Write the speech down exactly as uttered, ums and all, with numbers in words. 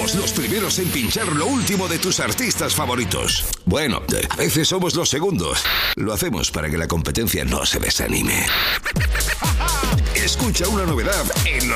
Somos los primeros en pinchar lo último de tus artistas favoritos. Bueno, a veces somos los segundos. Lo hacemos para que la competencia no se desanime. Escucha una novedad en los